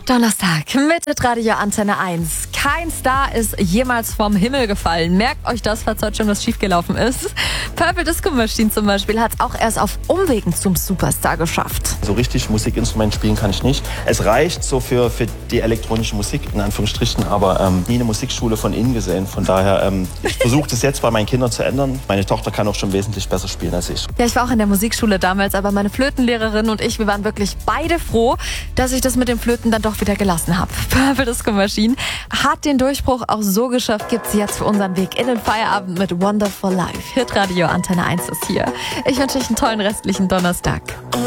Donnerstag mit Radio Antenne 1. Kein Star ist jemals vom Himmel gefallen. Merkt euch das, falls heute schon was schiefgelaufen ist. Purple Disco Machine zum Beispiel hat es auch erst auf Umwegen zum Superstar geschafft. So richtig Musikinstrument spielen kann ich nicht. Es reicht so für die elektronische Musik, in Anführungsstrichen, aber nie eine Musikschule von innen gesehen. Von daher, ich versuche das jetzt bei meinen Kindern zu ändern. Meine Tochter kann auch schon wesentlich besser spielen als ich. Ja, ich war auch in der Musikschule damals, aber meine Flötenlehrerin und ich, wir waren wirklich beide froh, dass ich das mit dem Flöten dann doch wieder gelassen habe. Purple Disco Machine hat den Durchbruch auch so geschafft, gibt's jetzt für unseren Weg in den Feierabend mit Wonderful Life. Hitradio Antenne 1 ist hier. Ich wünsche euch einen tollen restlichen Donnerstag.